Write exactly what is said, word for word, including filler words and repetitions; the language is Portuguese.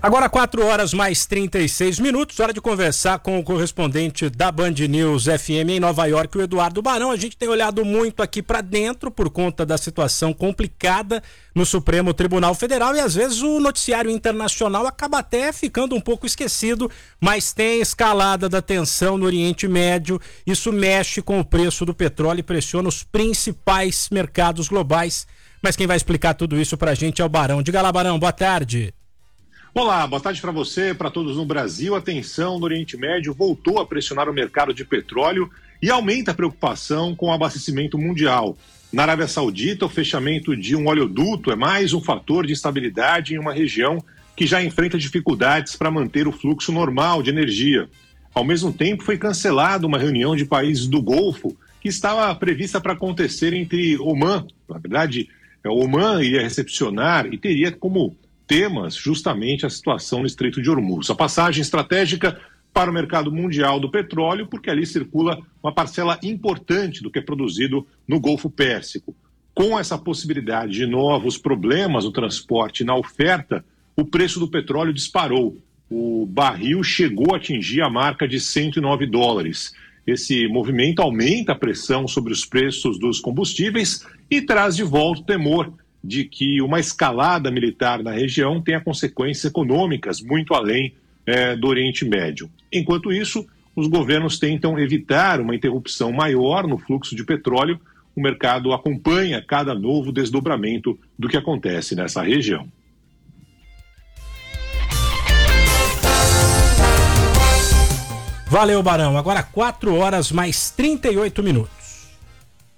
Agora quatro horas mais trinta e seis minutos, hora de conversar com o correspondente da Band News F M em Nova York, o Eduardo Barão. A gente tem olhado muito aqui para dentro por conta da situação complicada no Supremo Tribunal Federal e às vezes o noticiário internacional acaba até ficando um pouco esquecido, mas tem escalada da tensão no Oriente Médio. Isso mexe com o preço do petróleo e pressiona os principais mercados globais. Mas quem vai explicar tudo isso pra gente é o Barão. Diga lá, Barão, boa tarde. Olá, boa tarde para você, para todos no Brasil. A tensão no Oriente Médio voltou a pressionar o mercado de petróleo e aumenta a preocupação com o abastecimento mundial. Na Arábia Saudita, o fechamento de um oleoduto é mais um fator de instabilidade em uma região que já enfrenta dificuldades para manter o fluxo normal de energia. Ao mesmo tempo, foi cancelada uma reunião de países do Golfo que estava prevista para acontecer entre Omã. Na verdade, Omã iria recepcionar e teria como temas justamente a situação no Estreito de Hormuz. A passagem estratégica para o mercado mundial do petróleo, porque ali circula uma parcela importante do que é produzido no Golfo Pérsico. Com essa possibilidade de novos problemas no transporte e na oferta, o preço do petróleo disparou. O barril chegou a atingir a marca de cento e nove dólares. Esse movimento aumenta a pressão sobre os preços dos combustíveis e traz de volta o temor de que uma escalada militar na região tenha consequências econômicas muito além é, do Oriente Médio. Enquanto isso, os governos tentam evitar uma interrupção maior no fluxo de petróleo. O mercado acompanha cada novo desdobramento do que acontece nessa região. Valeu, Barão. Agora quatro horas mais trinta e oito minutos.